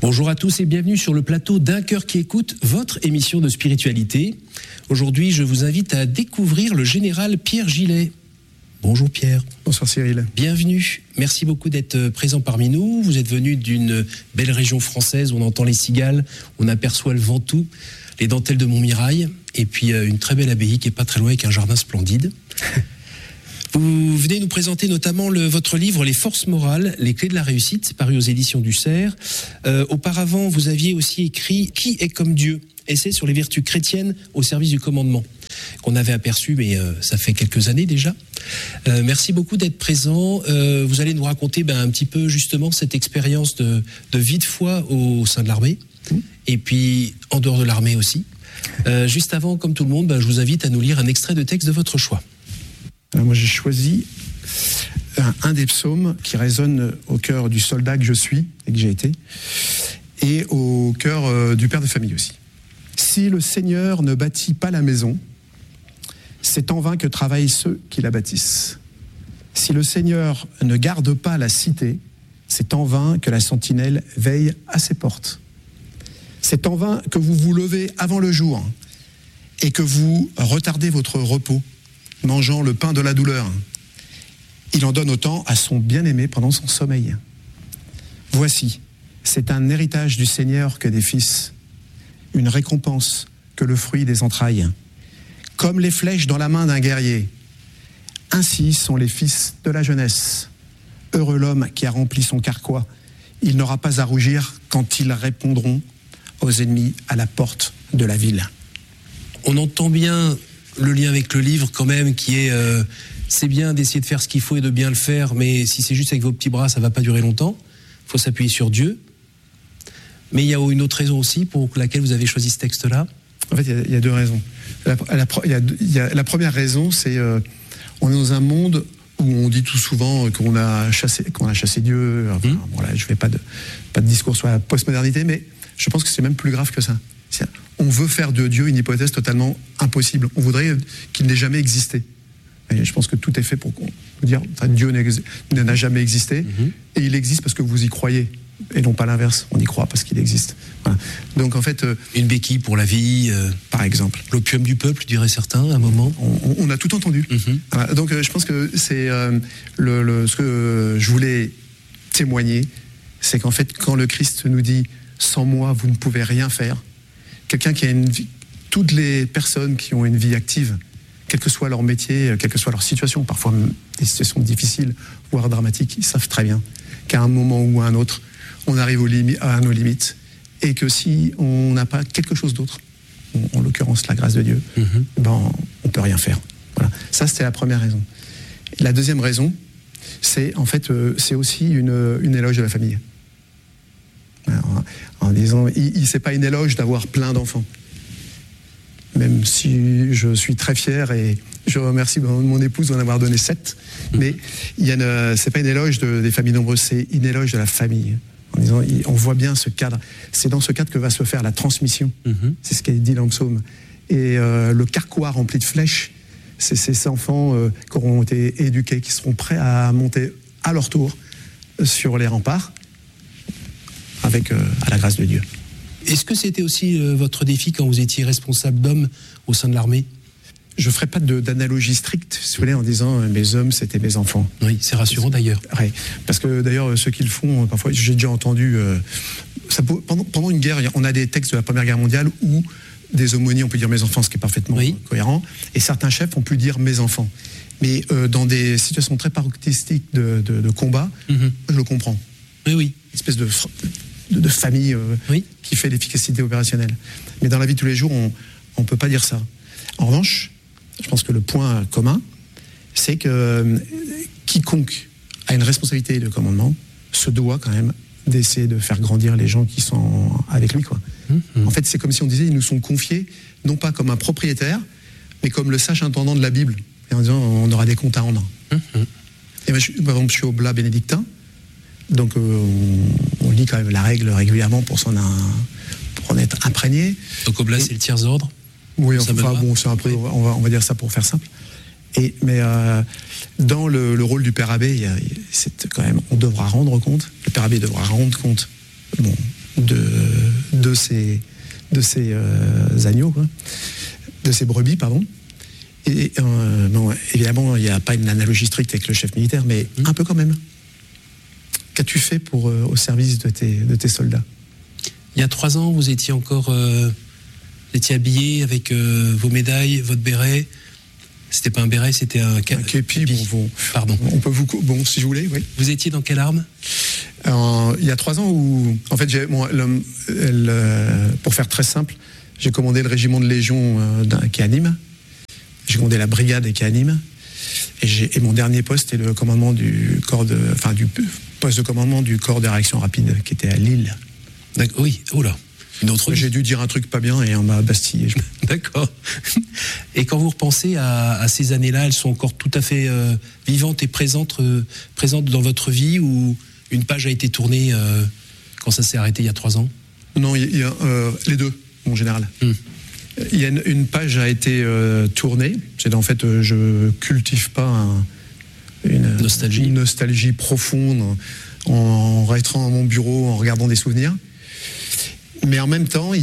Bonjour à tous et bienvenue sur le plateau d'Un cœur qui écoute, votre émission de spiritualité. Aujourd'hui, je vous invite à découvrir le général Pierre Gillet. Bonjour Pierre. Bonsoir Cyril. Bienvenue. Merci beaucoup d'être présent parmi nous. Vous êtes venu d'une belle région française où on entend les cigales, on aperçoit le Ventoux, les dentelles de Montmirail et puis une très belle abbaye qui est pas très loin avec un jardin splendide. Vous venez nous présenter notamment votre livre « Les forces morales, les clés de la réussite », paru aux éditions du Cerf. Auparavant, vous aviez aussi écrit « Qui est comme Dieu ?» essai sur les vertus chrétiennes au service du commandement, qu'on avait aperçu, mais ça fait quelques années déjà. Merci beaucoup d'être présent. Vous allez nous raconter un petit peu justement cette expérience de vie de foi au sein de l'armée, et puis en dehors de l'armée aussi. Juste avant, comme tout le monde, je vous invite à nous lire un extrait de texte de votre choix. Alors moi j'ai choisi un des psaumes qui résonne au cœur du soldat que je suis et que j'ai été, et au cœur du père de famille aussi. Si le Seigneur ne bâtit pas la maison, c'est en vain que travaillent ceux qui la bâtissent. Si le Seigneur ne garde pas la cité, c'est en vain que la sentinelle veille à ses portes. C'est en vain que vous vous levez avant le jour et que vous retardez votre repos, mangeant le pain de la douleur. Il en donne autant à son bien-aimé pendant son sommeil. Voici, c'est un héritage du Seigneur que des fils, une récompense que le fruit des entrailles. Comme les flèches dans la main d'un guerrier, ainsi sont les fils de la jeunesse. Heureux l'homme qui a rempli son carquois. Il n'aura pas à rougir quand ils répondront aux ennemis à la porte de la ville. On entend bien le lien avec le livre quand même, qui est c'est bien d'essayer de faire ce qu'il faut et de bien le faire, mais si c'est juste avec vos petits bras, ça va pas durer longtemps. Il faut s'appuyer sur Dieu. Mais il y a une autre raison aussi pour laquelle vous avez choisi ce texte-là. En fait, il y a deux raisons. La première raison, c'est on est dans un monde où on dit tout souvent qu'on a chassé Dieu. Enfin, voilà, je fais pas de discours sur la postmodernité, mais je pense que c'est même plus grave que ça. On veut faire de Dieu une hypothèse totalement impossible. On voudrait qu'il n'ait jamais existé. Et je pense que tout est fait pour qu'on peut dire Dieu n'a jamais existé, et il existe parce que vous y croyez, et non pas l'inverse. On y croit parce qu'il existe. Voilà. Donc en fait, une béquille pour la vie, par exemple. L'opium du peuple, diraient certains, à un moment. On a tout entendu. Voilà. Donc je pense que c'est ce que je voulais témoigner, c'est qu'en fait, quand le Christ nous dit « sans moi, vous ne pouvez rien faire », quelqu'un qui a une vie, toutes les personnes qui ont une vie active, quel que soit leur métier, quelle que soit leur situation, parfois des situations difficiles, voire dramatiques, ils savent très bien qu'à un moment ou à un autre, on arrive à nos limites, et que si on n'a pas quelque chose d'autre, en l'occurrence la grâce de Dieu, on peut rien faire. Voilà. Ça, c'était la première raison. La deuxième raison, c'est en fait, c'est aussi une éloge de la famille. Alors, en disant, c'est pas une éloge d'avoir plein d'enfants. Même si je suis très fier et je remercie mon épouse d'en avoir donné 7, mais c'est pas une éloge des familles nombreuses, c'est une éloge de la famille. En disant, on voit bien ce cadre. C'est dans ce cadre que va se faire la transmission. C'est ce qui est dit dans le psaume. Et le carquois rempli de flèches, c'est ces enfants qui auront été éduqués, qui seront prêts à monter à leur tour sur les remparts, avec à la grâce de Dieu. Est-ce que c'était aussi votre défi quand vous étiez responsable d'hommes au sein de l'armée ? Je ne ferai pas d'analogie stricte, si vous voulez, en disant mes hommes, c'était mes enfants. Oui, c'est rassurant d'ailleurs. Ouais, parce que d'ailleurs, ceux qui le font, parfois, j'ai déjà entendu... pendant une guerre, on a des textes de la Première Guerre mondiale où des aumôniers ont pu dire mes enfants, ce qui est parfaitement cohérent, et certains chefs ont pu dire mes enfants. Mais dans des situations très paroxystiques de combat, je le comprends. Oui. Une espèce de famille qui fait l'efficacité opérationnelle. Mais dans la vie de tous les jours, on ne peut pas dire ça. En revanche, je pense que le point commun, c'est que quiconque a une responsabilité de commandement se doit quand même d'essayer de faire grandir les gens qui sont avec lui, quoi. En fait, c'est comme si on disait, ils nous sont confiés, non pas comme un propriétaire, mais comme le sage intendant de la Bible, et en disant, on aura des comptes à rendre. Et moi, par exemple, je suis oblat bénédictin, donc on lit quand même la règle régulièrement pour en être imprégné. Donc oblat, c'est le tiers ordre. Oui, enfin bon, c'est un peu, on va dire ça pour faire simple. Mais dans le rôle du père abbé, c'est quand même, on devra rendre compte. Le père abbé devra rendre compte de ces agneaux, quoi, de ces brebis, pardon. Et bon, évidemment, il n'y a pas une analogie stricte avec le chef militaire, mais un peu quand même. Qu'as-tu fait au service de tes soldats? Il y a 3 ans, vous étiez encore habillé avec vos médailles, votre béret. C'était pas un béret, c'était un képi. Bon, pardon. On peut bon, si je voulais, oui. Vous étiez dans quelle arme? Il y a 3 ans où, en fait, pour faire très simple, j'ai commandé le régiment de Légion qui est à Nîmes. J'ai commandé la brigade qui est à Nîmes. Et mon dernier poste est le commandement du poste de commandement du corps de réaction rapide qui était à Lille. D'accord. Oui, oula. J'ai dû dire un truc pas bien et on m'a bastillé. D'accord. Et quand vous repensez à ces années-là, elles sont encore tout à fait vivantes et présentes dans votre vie, ou une page a été tournée quand ça s'est arrêté il y a 3 ans? Non, il y a les deux, en général. Il y a une page a été tournée. En fait, je cultive pas une nostalgie profonde en restant dans mon bureau, en regardant des souvenirs. Mais en même temps,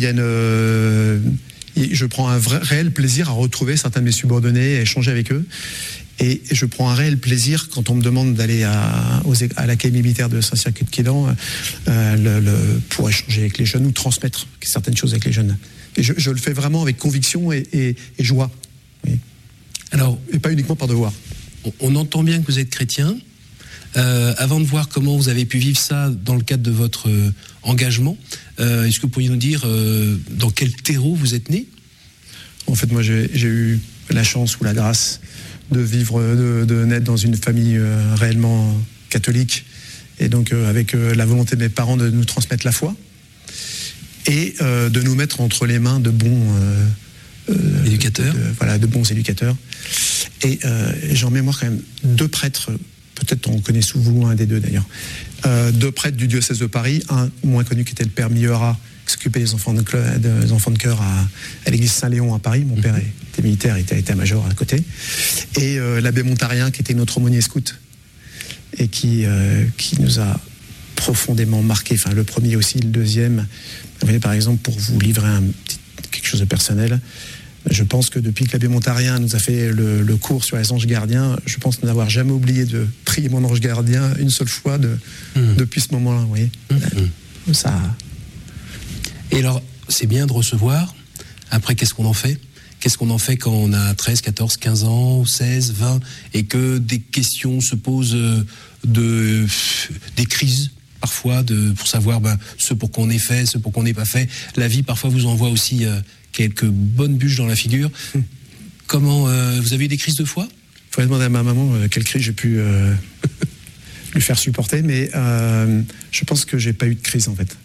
je prends un réel plaisir à retrouver certains de mes subordonnés, à échanger avec eux. Et je prends un réel plaisir quand on me demande d'aller à l'Académie militaire de Saint-Cyr-Quédan pour échanger avec les jeunes ou transmettre certaines choses avec les jeunes. Et je le fais vraiment avec conviction et joie. Oui. Alors, et pas uniquement par devoir. On entend bien que vous êtes chrétien. Avant de voir comment vous avez pu vivre ça dans le cadre de votre engagement, est-ce que vous pourriez nous dire dans quel terreau vous êtes né? En fait, moi, j'ai eu la chance ou la grâce de naître dans une famille réellement catholique, et donc avec la volonté de mes parents de nous transmettre la foi et de nous mettre entre les mains de bons éducateurs. De bons éducateurs. Et j'ai en mémoire quand même 2 prêtres. Peut-être on connaît souvent un des 2 d'ailleurs. 2 prêtres du diocèse de Paris, un moins connu qui était le père Millera, qui s'occupait des enfants de chœur à l'église Saint-Léon à Paris. Mon père était militaire, était état-major à côté. Et l'abbé Montarien, qui était notre aumônier scout, et qui nous a profondément marqué. Enfin, le premier aussi, le deuxième. Vous voyez, par exemple, pour vous livrer quelque chose de personnel, je pense que depuis que l'abbé Montarien nous a fait le cours sur les anges gardiens, je pense n'avoir jamais oublié de prier mon ange gardien une seule fois depuis ce moment-là. Vous voyez, ça. Et alors, c'est bien de recevoir. Après, qu'est-ce qu'on en fait? Qu'est-ce qu'on en fait quand on a 13, 14, 15 ans, 16, 20, et que des questions se posent, des crises parfois, pour savoir ce pour qu'on ait fait, ce pour qu'on n'ait pas fait. La vie, parfois, vous envoie aussi quelques bonnes bûches dans la figure. Comment vous avez eu des crises de foi? Il faudrait demander à ma maman quelle crise j'ai pu lui faire supporter, mais je pense que j'ai pas eu de crise en fait.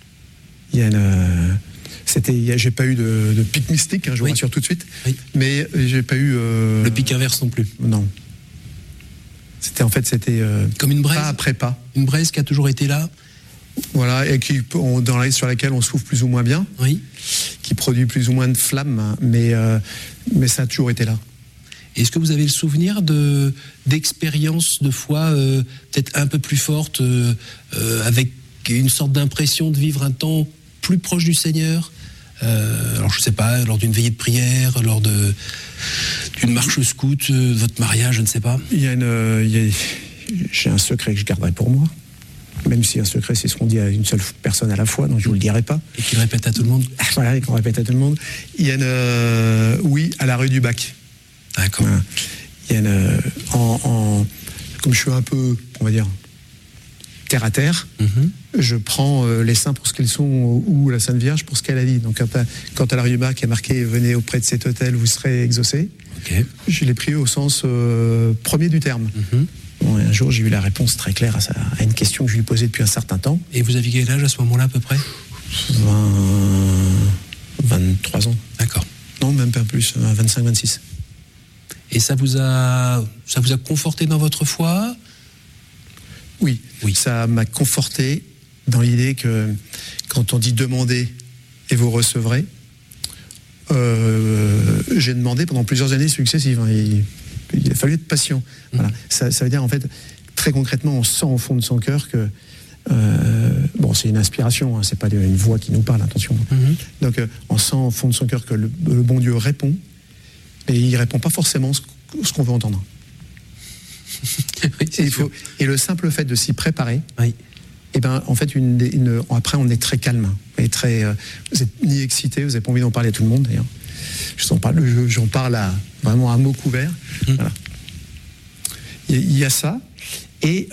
J'ai pas eu de pic mystique, je vous rassure tout de suite, mais j'ai pas eu le pic inverse non plus. Non. C'était comme une braise. Pas après pas. Une braise qui a toujours été là. Voilà, et sur laquelle on souffle plus ou moins bien, qui produit plus ou moins de flammes, mais ça a toujours été là. Est-ce que vous avez le souvenir d'expériences de foi peut-être un peu plus fortes, avec une sorte d'impression de vivre un temps plus proche du Seigneur, alors je ne sais pas, lors d'une veillée de prière, lors d'une marche scout, votre mariage, je ne sais pas. J'ai un secret que je garderai pour moi. Même si un secret, c'est ce qu'on dit à une seule personne à la fois, donc je ne vous le dirai pas. Et qu'il répète à tout le monde. Voilà, et qu'on répète à tout le monde. Il y a oui, à la rue du Bac. D'accord. Il y a comme je suis un peu, on va dire, terre à terre, je prends les saints pour ce qu'ils sont ou la Sainte Vierge pour ce qu'elle a dit. Donc quand à la rue du Bac, il y a marqué « Venez auprès de cet hôtel, vous serez exaucés », je l'ai pris au sens premier du terme. Bon, un jour, j'ai eu la réponse très claire à une question que je lui posais depuis un certain temps. Et vous aviez quel âge à ce moment-là, à peu près? 23 ans. D'accord. Non, même pas plus, 25, 26. Et ça vous a conforté dans votre foi? Oui, ça m'a conforté dans l'idée que quand on dit « demandez et vous recevrez », j'ai demandé pendant plusieurs années successives. Il a fallu être patient. Voilà. Ça veut dire, en fait, très concrètement, on sent au fond de son cœur que Bon, c'est une inspiration, hein, c'est pas une voix qui nous parle, attention. Donc, on sent au fond de son cœur que le bon Dieu répond, et il répond pas forcément ce qu'on veut entendre. Oui, et le simple fait de s'y préparer, oui. Et ben, en fait, après, on est très calme. Vous n'êtes ni excité, vous n'avez pas envie d'en parler à tout le monde, d'ailleurs. J'en parle vraiment à mots couverts. Voilà. Il y a ça. Et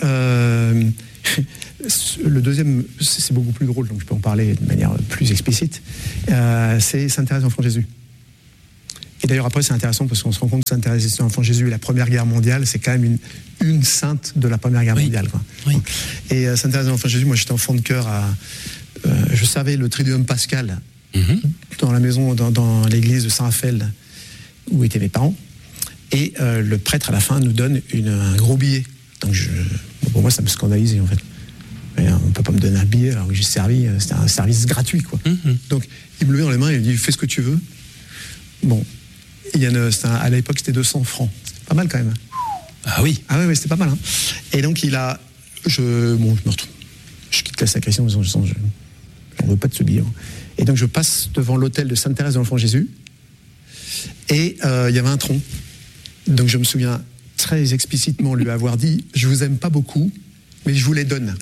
le deuxième, c'est beaucoup plus drôle, donc je peux en parler de manière plus explicite. C'est Sainte Thérèse de l'Enfant Jésus. Et d'ailleurs, après, c'est intéressant parce qu'on se rend compte que Sainte Thérèse de l'Enfant Jésus et la Première Guerre mondiale, c'est quand même une sainte de la Première Guerre mondiale. Quoi. Oui. Et Sainte Thérèse de l'Enfant Jésus, moi j'étais enfant de cœur. Je savais le Triduum Pascal dans la maison, dans l'église de Saint-Raphaël où étaient mes parents. Et le prêtre, à la fin, nous donne un gros billet. Donc pour moi, ça me scandalisait en fait. Mais on ne peut pas me donner un billet alors que j'ai servi, c'était un service gratuit. Quoi. Donc il me le met dans les mains et il me dit fais ce que tu veux. Bon. À l'époque, c'était 200 francs. C'était pas mal quand même. Ah oui. Ah oui, c'était pas mal. Hein. Et donc, je quitte la sacristie en disant, je n'en veux pas de ce billet. Et donc, je passe devant l'autel de Sainte Thérèse de l'Enfant Jésus. Et il y avait un tronc. Donc, je me souviens très explicitement lui avoir dit, je vous aime pas beaucoup, mais je vous les donne.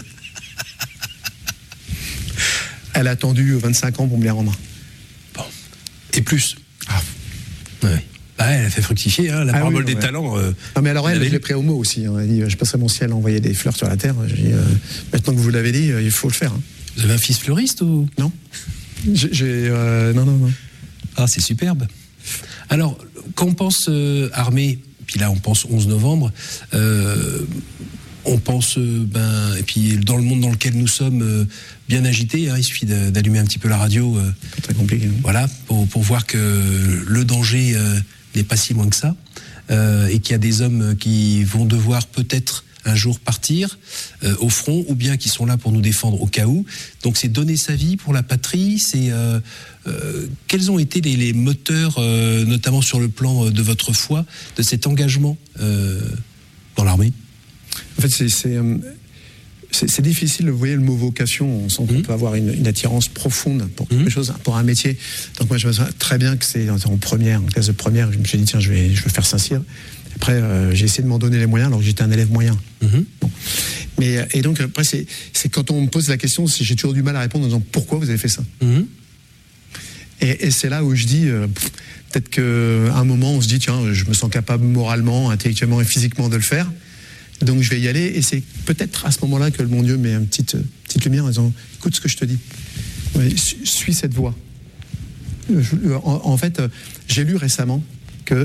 Elle a attendu 25 ans pour me les rendre. Bon. Et plus. Ouais. Elle a fait fructifier la parabole des talents. Non, mais alors je l'ai pris au mot aussi. Elle a dit je passerai mon ciel à envoyer des fleurs sur la terre. J'ai dit, maintenant que vous l'avez dit, il faut le faire. Hein. Vous avez un fils fleuriste ou non? Non. Ah, c'est superbe. Alors, quand on pense armée, puis là on pense 11 novembre, on pense, et puis dans le monde dans lequel nous sommes, bien agité, hein, il suffit d'allumer un petit peu la radio. Pas très compliqué. Voilà, pour voir que le danger n'est pas si loin que ça, et qu'il y a des hommes qui vont devoir peut-être un jour partir au front, ou bien qui sont là pour nous défendre au cas où. Donc c'est donner sa vie pour la patrie. Quels ont été les moteurs, notamment sur le plan de votre foi, de cet engagement dans l'armée? En fait, c'est difficile. Vous voyez, le mot vocation, on sent qu'on peut avoir une attirance profonde pour quelque chose, pour un métier. Donc moi, je me souviens très bien que c'est en classe de première, je me suis dit, tiens, je vais faire Saint-Cyr. Après, j'ai essayé de m'en donner les moyens, alors que j'étais un élève moyen. Bon. Et donc, après, c'est quand on me pose la question, j'ai toujours du mal à répondre en disant, pourquoi vous avez fait ça? Et c'est là où je dis, peut-être qu'à un moment, on se dit, tiens, je me sens capable moralement, intellectuellement et physiquement de le faire. Donc je vais y aller, et c'est peut-être à ce moment-là que le bon Dieu met une petite lumière en disant, écoute ce que je te dis, suis cette voie. En fait, j'ai lu récemment que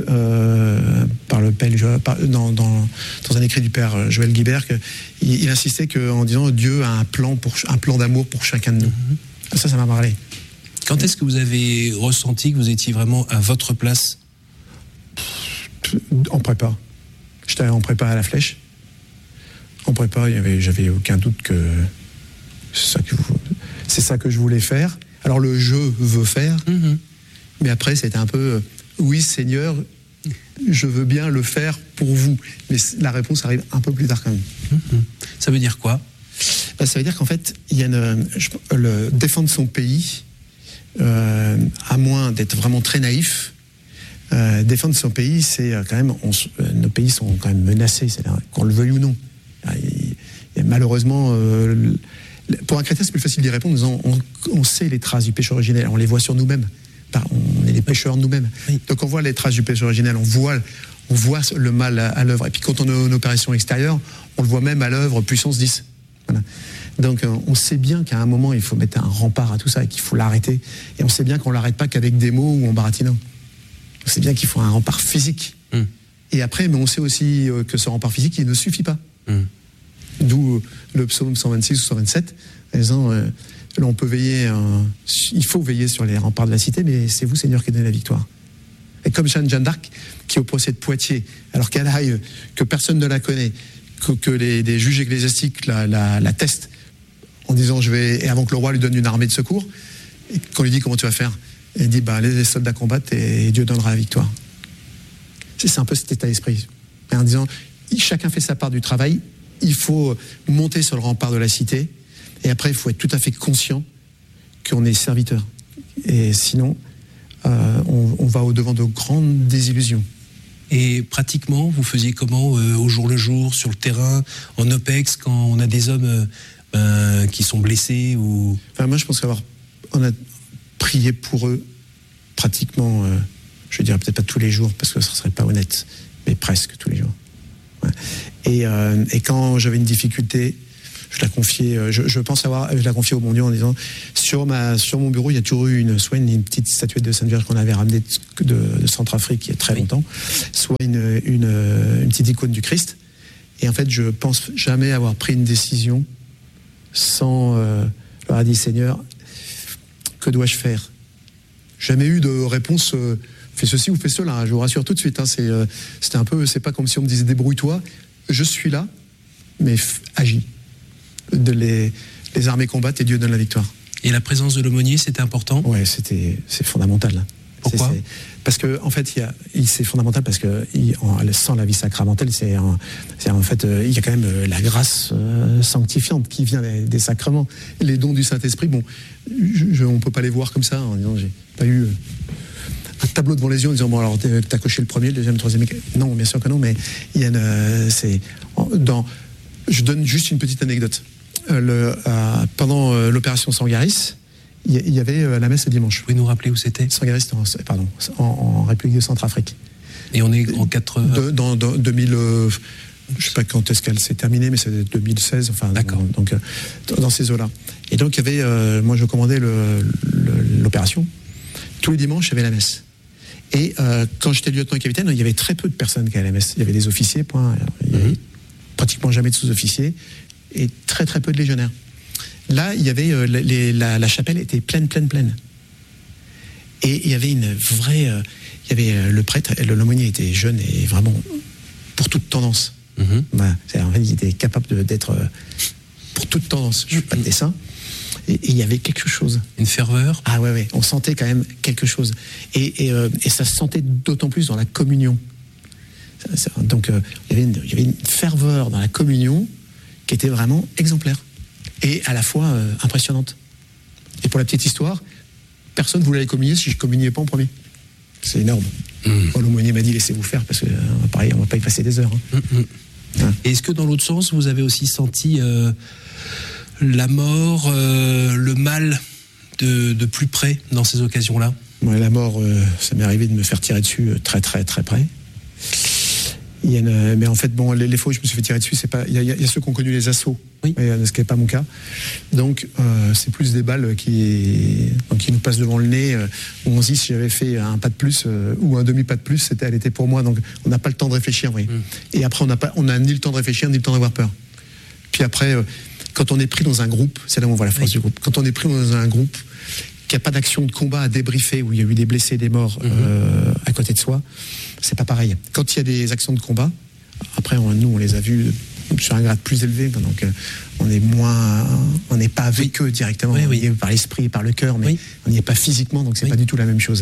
dans un écrit du père Joël Guibert, il insistait en disant Dieu a un plan d'amour pour chacun de nous. Ça m'a parlé. Quand est-ce que vous avez ressenti que vous étiez vraiment à votre place? En prépa. J'étais en prépa à la Flèche. En prépa, j'avais aucun doute que c'est ça que je voulais faire. Alors le je veux faire, mais après c'était un peu oui Seigneur, je veux bien le faire pour vous. Mais la réponse arrive un peu plus tard quand même. Ça veut dire quoi? Ça veut dire qu'en fait, il y a défendre son pays, à moins d'être vraiment très naïf. Défendre son pays, c'est quand même, nos pays sont quand même menacés, c'est-à-dire qu'on le veuille ou non. Et malheureusement, pour un chrétien, c'est plus facile d'y répondre en disant on sait les traces du péché originel, on les voit sur nous-mêmes. On est des pécheurs nous-mêmes. Oui. Donc on voit les traces du péché originel, on voit le mal à l'œuvre. Et puis quand on est en opération extérieure, on le voit même à l'œuvre puissance 10. Voilà. Donc on sait bien qu'à un moment, il faut mettre un rempart à tout ça et qu'il faut l'arrêter. Et on sait bien qu'on ne l'arrête pas qu'avec des mots ou en baratinant. On sait bien qu'il faut un rempart physique. Et après, mais on sait aussi que ce rempart physique, il ne suffit pas. D'où le psaume 126 ou 127, en disant on peut veiller, il faut veiller sur les remparts de la cité, mais c'est vous, Seigneur, qui donnez la victoire. Et comme Jeanne d'Arc, qui au procès de Poitiers, alors qu'elle arrive, que personne ne la connaît, que des juges ecclésiastiques la testent, en disant et avant que le roi lui donne une armée de secours, et qu'on lui dit comment tu vas faire, elle dit les soldats combattent et Dieu donnera la victoire. C'est un peu cet état d'esprit. En disant chacun fait sa part du travail, il faut monter sur le rempart de la cité, Et après, il faut être tout à fait conscient qu'on est serviteur. Et sinon, on va au-devant de grandes désillusions. Et pratiquement, vous faisiez comment au jour le jour, sur le terrain, en OPEX, quand on a des hommes qui sont blessés ou... Moi, je pense on a prié pour eux pratiquement, je dirais peut-être pas tous les jours, parce que ce ne serait pas honnête, mais presque tous les jours. Ouais. Et quand j'avais une difficulté, je la confiais, je la confiais au bon Dieu en disant, sur mon bureau, il y a toujours eu soit une petite statuette de Sainte Vierge qu'on avait ramenée de Centrafrique il y a très longtemps, soit une petite icône du Christ. Et en fait, je pense jamais avoir pris une décision sans leur avoir dit, Seigneur, que dois-je faire? Jamais eu de réponse, fais ceci ou fais cela, je vous rassure tout de suite. C'était un peu, c'est pas comme si on me disait, débrouille-toi, je suis là, mais agis. Les armées combattent et Dieu donne la victoire. Et la présence de l'aumônier, c'était important? Ouais, c'est fondamental. Pourquoi? Parce que en fait, c'est fondamental parce que sans la vie sacramentelle, en fait, il y a quand même la grâce sanctifiante qui vient des sacrements. Les dons du Saint-Esprit, bon, on peut pas les voir comme ça en disant j'ai pas eu un tableau devant les yeux en disant bon alors t'as coché le premier, le deuxième, le troisième. Non, bien sûr que non, mais il y a je donne juste une petite anecdote. Pendant l'opération Sangaris, il y avait la messe le dimanche. Vous pouvez nous rappeler où c'était? Sangaris, en République de Centrafrique. Et on est en 80... Dans 2000... je sais pas quand est-ce qu'elle s'est terminée, mais c'est 2016, enfin... D'accord. Donc, dans ces eaux-là. Et donc, il y avait... moi, je commandais l'opération. Tous les dimanches, il y avait la messe. Et quand j'étais lieutenant-capitaine, il y avait très peu de personnes qui allaient à la messe. Il y avait des officiers, point. Il y avait pratiquement jamais de sous-officiers. Et très, très peu de légionnaires. Là, il y avait la chapelle était pleine. Et il y avait une vraie... il y avait le prêtre, l'aumônier était jeune et vraiment pour toute tendance. En fait, il était capable d'être pour toute tendance. Je ne fais pas de dessin. Et il y avait quelque chose. Une ferveur? Ah ouais. On sentait quand même quelque chose. Et ça se sentait d'autant plus dans la communion. Donc, il y avait une ferveur dans la communion qui était vraiment exemplaire. Et à la fois impressionnante. Et pour la petite histoire, personne ne voulait aller communier si je ne communiais pas en premier. C'est énorme. L'aumônier m'a dit laissez-vous faire parce que pareil, on ne va pas y passer des heures. Et est-ce que dans l'autre sens, vous avez aussi senti la mort, le mal de plus près dans ces occasions-là? Ouais, la mort, ça m'est arrivé de me faire tirer dessus très très très près. Mais en fait, bon, les fois où je me suis fait tirer dessus, c'est pas. Il y a ceux qui ont connu les assauts, ce qui n'est pas mon cas. Donc, c'est plus des balles qui nous passent devant le nez. Où on se dit si j'avais fait un pas de plus ou un demi pas de plus, elle était pour moi. Donc, on n'a pas le temps de réfléchir. Et après, on n'a ni le temps de réfléchir ni le temps d'avoir peur. Puis après, quand on est pris dans un groupe, c'est là où on voit la force du groupe. Quand on est pris dans un groupe qu'il n'y a pas d'action de combat à débriefer, où il y a eu des blessés et des morts à côté de soi, c'est pas pareil. Quand il y a des actions de combat, après nous on les a vus sur un grade plus élevé, donc on n'est pas avec eux directement, on y est par l'esprit et par le cœur, mais on n'y est pas physiquement, donc c'est pas du tout la même chose.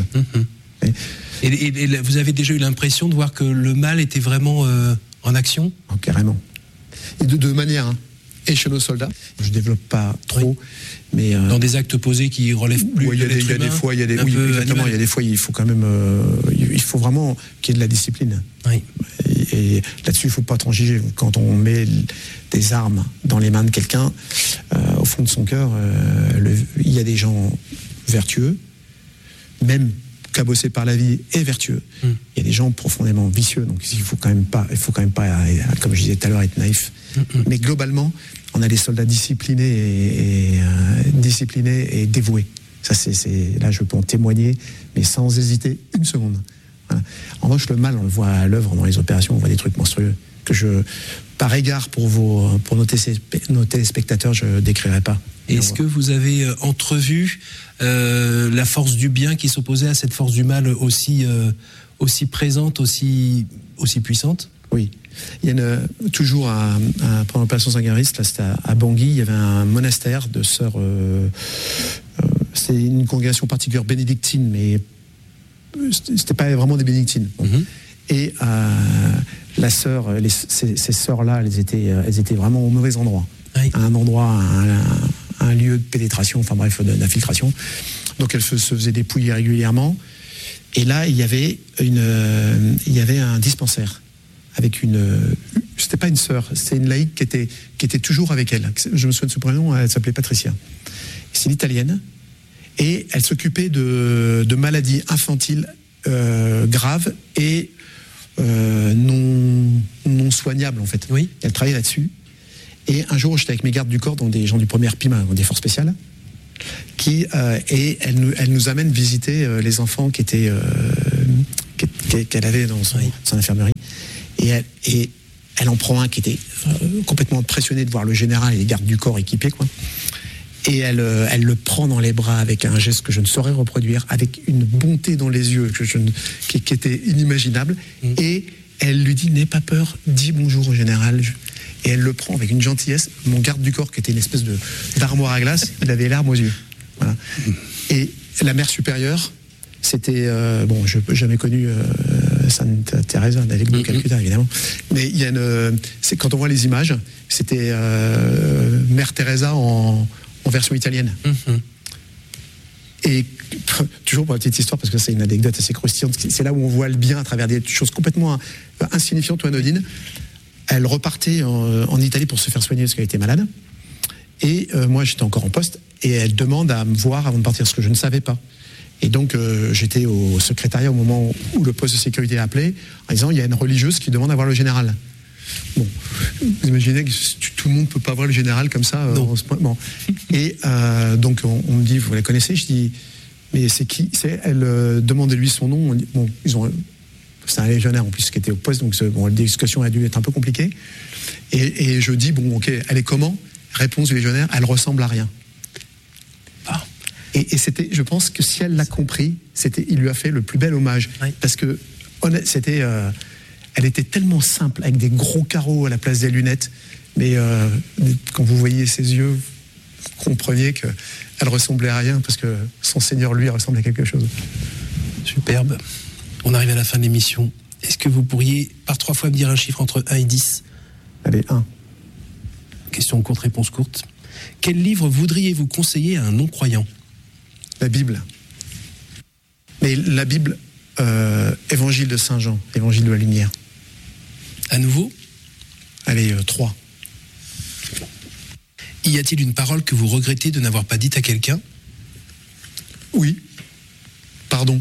Et vous avez déjà eu l'impression de voir que le mal était vraiment en action? Carrément. Et de manière... et chez nos soldats, je développe pas trop, mais dans des actes posés qui relèvent plus de l'être humain. Il y a des fois, il faut quand même, il faut vraiment qu'il y ait de la discipline. Et là-dessus, il faut pas transiger. Quand on met des armes dans les mains de quelqu'un, au fond de son cœur, il y a des gens vertueux, même cabossés par la vie et vertueux. Il y a des gens profondément vicieux, donc il faut quand même pas, comme je disais tout à l'heure, être naïf. Mais globalement, on a des soldats disciplinés et dévoués. Ça, là, je peux en témoigner, mais sans hésiter une seconde. Voilà. En revanche, le mal, on le voit à l'œuvre dans les opérations, on voit des trucs monstrueux que par égard pour nos téléspectateurs, je ne décrirai pas. Est-ce que vous avez entrevu la force du bien qui s'opposait à cette force du mal aussi présente, aussi puissante? Oui. Il y a toujours pendant l'opération Sangaris, là c'était à Bangui, il y avait un monastère de sœurs. C'est une congrégation particulière bénédictine, mais c'était pas vraiment des bénédictines. Et la sœur, ces sœurs-là, elles étaient vraiment au mauvais endroit. À un endroit un lieu de pénétration, enfin bref, d'infiltration. Donc elle se faisait dépouiller régulièrement. Et là, il y avait un dispensaire avec c'était pas une sœur, c'était une laïque qui était toujours avec elle. Je me souviens de ce prénom, elle s'appelait Patricia. C'est une Italienne. Et elle s'occupait de maladies infantiles graves et non soignables, en fait. Oui. Elle travaillait là-dessus. Et un jour, j'étais avec mes gardes du corps, dont des gens du 1er PIM, des forces spéciales, et elle nous amène visiter les enfants qu'elle avait dans son infirmerie. Et elle en prend un qui était complètement impressionné de voir le général et les gardes du corps équipés, quoi. Et elle le prend dans les bras avec un geste que je ne saurais reproduire, avec une bonté dans les yeux qui était inimaginable. Et elle lui dit, n'aie pas peur, dis bonjour au général. Et elle le prend avec une gentillesse. Mon garde du corps, qui était une espèce d'armoire à glace, il avait les larmes aux yeux. Voilà. Et la mère supérieure, c'était... je n'ai jamais connu Sainte Thérèse d'Avec de Calcutta, évidemment. Mais il y a c'est quand on voit les images, c'était Mère Teresa en version italienne. Et toujours pour la petite histoire, parce que c'est une anecdote assez croustillante, c'est là où on voit le bien à travers des choses complètement insignifiantes ou anodines. Elle repartait en Italie pour se faire soigner parce qu'elle était malade. Et moi, j'étais encore en poste. Et elle demande à me voir avant de partir, ce que je ne savais pas. Et donc, j'étais au secrétariat au moment où le poste de sécurité a appelé, en disant, il y a une religieuse qui demande à voir le général. Bon, vous imaginez que tout le monde ne peut pas voir le général comme ça. Bon. Et donc, on me dit, vous la connaissez? Je dis, mais c'est qui? Elle demandait-lui son nom. Bon, c'est un légionnaire en plus qui était au poste, donc la discussion a dû être un peu compliquée. Et je dis, bon, ok, elle est comment? Réponse du légionnaire, elle ressemble à rien. Et c'était, je pense que si elle l'a compris, il lui a fait le plus bel hommage. Oui. Parce que elle était tellement simple, avec des gros carreaux à la place des lunettes. Mais quand vous voyez ses yeux, vous compreniez qu'elle ressemblait à rien, parce que son Seigneur, lui, ressemblait à quelque chose. Superbe. On arrive à la fin de l'émission. Est-ce que vous pourriez, par 3 fois, me dire un chiffre entre 1 et 10? Allez, 1. Question courte, réponse courte. Quel livre voudriez-vous conseiller à un non-croyant? La Bible. Mais la Bible, Évangile de Saint Jean, Évangile de la lumière. À nouveau? Allez, 3. Y a-t-il une parole que vous regrettez de n'avoir pas dite à quelqu'un? Oui. Pardon.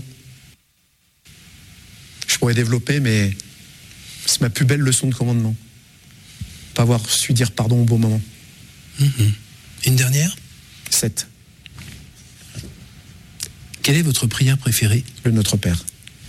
Je pourrais développer, mais c'est ma plus belle leçon de commandement. Pas avoir su dire pardon au bon moment. Une dernière? 7. Quelle est votre prière préférée? Le Notre Père.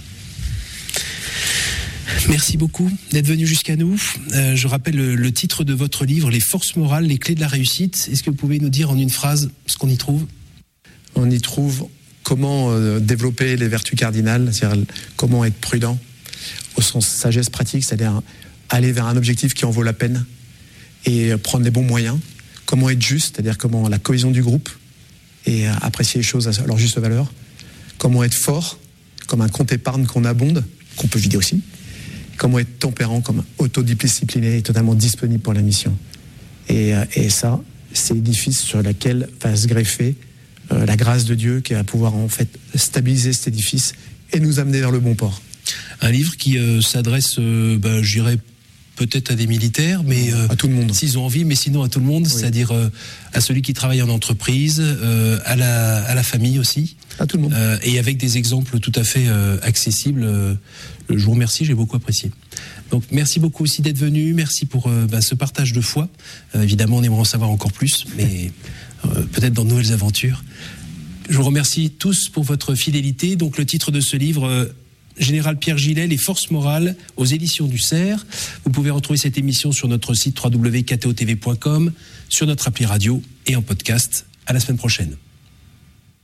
Merci beaucoup d'être venu jusqu'à nous. Je rappelle le titre de votre livre, Les forces morales, les clés de la réussite. Est-ce que vous pouvez nous dire en une phrase ce qu'on y trouve? On y trouve comment développer les vertus cardinales, c'est-à-dire comment être prudent, au sens sagesse pratique, c'est-à-dire aller vers un objectif qui en vaut la peine et prendre les bons moyens. Comment être juste, c'est-à-dire comment la cohésion du groupe et apprécier les choses à leur juste valeur. Comment être fort, comme un compte épargne qu'on abonde, qu'on peut vider aussi. Comment être tempérant, comme autodiscipliné et totalement disponible pour la mission. Et ça, c'est l'édifice sur lequel va se greffer la grâce de Dieu qui va pouvoir en fait stabiliser cet édifice et nous amener vers le bon port. Un livre qui s'adresse, je dirais, peut-être à des militaires, mais à tout le monde. S'ils ont envie, mais sinon à tout le monde, oui. C'est-à-dire à celui qui travaille en entreprise, à la famille aussi. À tout le monde. Et avec des exemples tout à fait accessibles. Je vous remercie, j'ai beaucoup apprécié. Donc merci beaucoup aussi d'être venu, merci pour ce partage de foi. Évidemment, on aimerait en savoir encore plus, mais peut-être dans de nouvelles aventures. Je vous remercie tous pour votre fidélité. Donc le titre de ce livre... Général Pierre Gillet, Les forces morales, aux éditions du Cerf. Vous pouvez retrouver cette émission sur notre site www.ktotv.com, sur notre appli radio et en podcast. À la semaine prochaine.